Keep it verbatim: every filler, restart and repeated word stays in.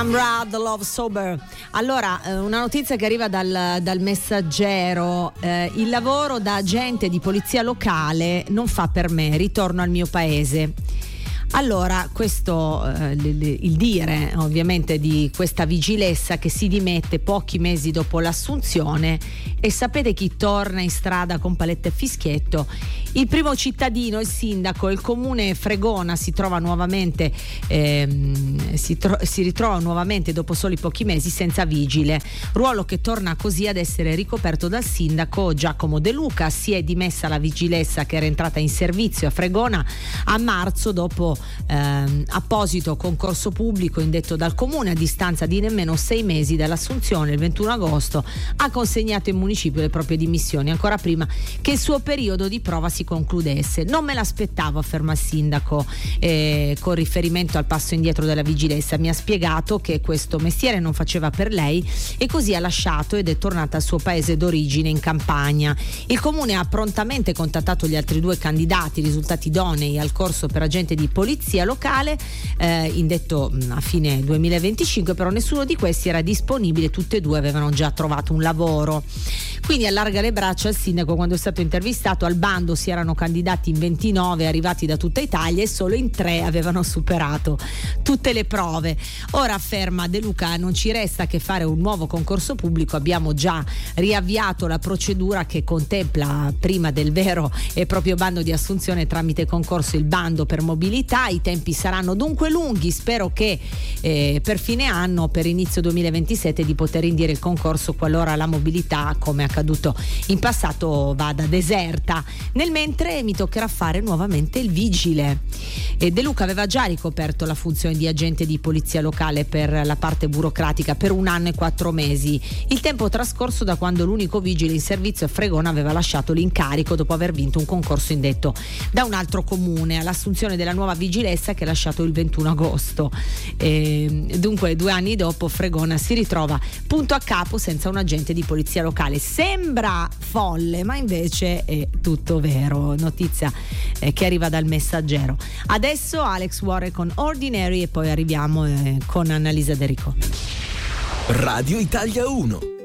The Love Sober. Allora, una notizia che arriva dal, dal Messaggero: eh, il lavoro da agente di polizia locale non fa per me, ritorno al mio paese. Allora, questo eh, il dire ovviamente di questa vigilessa che si dimette pochi mesi dopo l'assunzione, e sapete chi torna in strada con paletta e fischietto? Il primo cittadino, il sindaco. Il comune Fregona si trova nuovamente ehm, si, tro- si ritrova nuovamente dopo soli pochi mesi senza vigile, ruolo che torna così ad essere ricoperto dal sindaco Giacomo De Luca. Si è dimessa la vigilessa che era entrata in servizio a Fregona a marzo dopo ehm, apposito concorso pubblico indetto dal comune. A distanza di nemmeno sei mesi dall'assunzione, il ventuno agosto ha consegnato in municipio le proprie dimissioni, ancora prima che il suo periodo di prova si concludesse. Non me l'aspettavo, afferma il sindaco eh, con riferimento al passo indietro della vigilessa. Mi ha spiegato che questo mestiere non faceva per lei e così ha lasciato ed è tornata al suo paese d'origine in Campania. Il comune ha prontamente contattato gli altri due candidati risultati idonei al corso per agente di polizia locale eh, indetto a fine duemilaventicinque, però nessuno di questi era disponibile, tutte e due avevano già trovato un lavoro. Quindi allarga le braccia al sindaco quando è stato intervistato. Al bando si erano candidati in ventinove arrivati da tutta Italia e solo in tre avevano superato tutte le prove. Ora, afferma De Luca, non ci resta che fare un nuovo concorso pubblico. Abbiamo già riavviato la procedura che contempla, prima del vero e proprio bando di assunzione tramite concorso, il bando per mobilità. I tempi saranno dunque lunghi. Spero che eh, per fine anno, per inizio duemilaventisette, di poter indire il concorso qualora la mobilità, come accaduto in passato, vada deserta. Nel mentre mi toccherà fare nuovamente il vigile. E De Luca aveva già ricoperto la funzione di agente di polizia locale per la parte burocratica per un anno e quattro mesi, il tempo trascorso da quando l'unico vigile in servizio a Fregona aveva lasciato l'incarico dopo aver vinto un concorso indetto da un altro comune all'assunzione della nuova vigilessa che ha lasciato il ventuno agosto. E dunque due anni dopo Fregona si ritrova punto a capo senza un agente di polizia locale. Sembra folle, ma invece è tutto vero. Notizia eh, che arriva dal Messaggero. Adesso Alex Warren con Ordinary e poi arriviamo eh, con Annalisa De Rico. Radio Italia uno.